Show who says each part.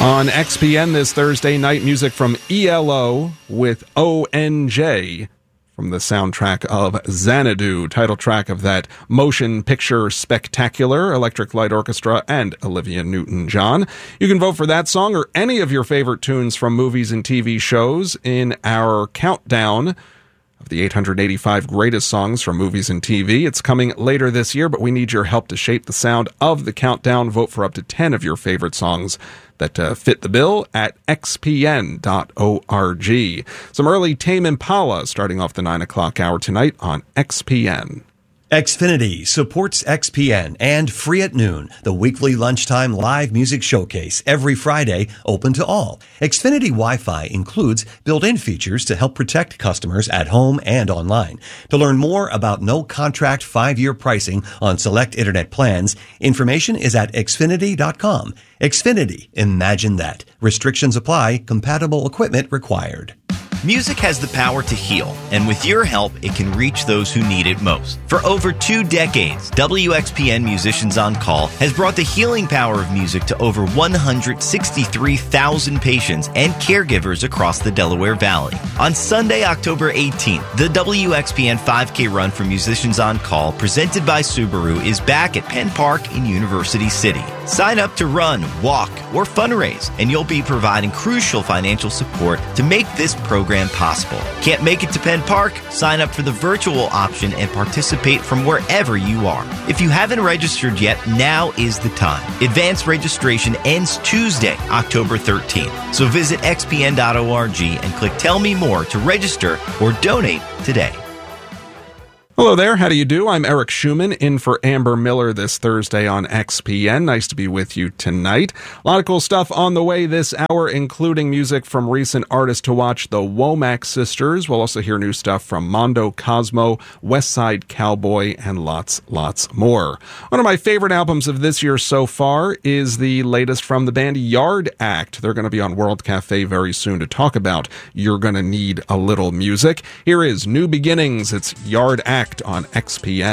Speaker 1: On XPN this Thursday night, music from ELO with ONJ from the soundtrack of Xanadu, title track of that motion picture spectacular, Electric Light Orchestra and Olivia Newton-John. You can vote for that song or any of your favorite tunes from movies and TV shows in our countdown of the 885 greatest songs from movies and TV. It's coming later this year, but we need your help to shape the sound of the countdown. Vote for up to 10 of your favorite songs that fit the bill at xpn.org. Some early Tame Impala starting off the 9 o'clock hour tonight on XPN.
Speaker 2: Xfinity supports XPN and Free at Noon, the weekly lunchtime live music showcase every Friday, open to all. Xfinity Wi-Fi includes built-in features to help protect customers at home and online. To learn more about no-contract 5-year pricing on select internet plans, information is at xfinity.com. Xfinity, imagine that. Restrictions apply. Compatible equipment required.
Speaker 3: Music has the power to heal, and with your help, it can reach those who need it most. For over 2 decades, WXPN Musicians on Call has brought the healing power of music to over 163,000 patients and caregivers across the Delaware Valley. On Sunday, October 18th, the WXPN 5K Run for Musicians on Call, presented by Subaru, is back at Penn Park in University City. Sign up to run, walk, or fundraise, and you'll be providing crucial financial support to make this program possible. Can't make it to Penn Park? Sign up for the virtual option and participate from wherever you are. If you haven't registered yet, now is the time. Advanced registration ends Tuesday, October 13th. So visit xpn.org and click Tell Me More to register or donate today.
Speaker 1: Hello there, how do you do? I'm Eric Schumann, in for Amber Miller this Thursday on XPN. Nice to be with you tonight. A lot of cool stuff on the way this hour, including music from recent artists to watch, the Womack Sisters. We'll also hear new stuff from Mondo Cosmo, West Side Cowboy, and lots more. One of my favorite albums of this year so far is the latest from the band Yard Act. They're going to be on World Cafe very soon to talk about You're Gonna Need a Little Music. Here is New Beginnings. It's Yard Act on XPN.